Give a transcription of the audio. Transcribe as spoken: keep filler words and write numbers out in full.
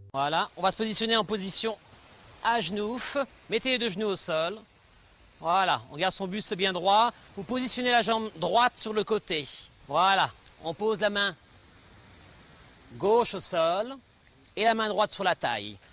Voilà, on va se positionner en position à genoux. Mettez les deux genoux au sol. Voilà, on garde son buste bien droit. Vous positionnez la jambe droite sur le côté. Voilà, on pose la main gauche au sol et la main droite sur la taille.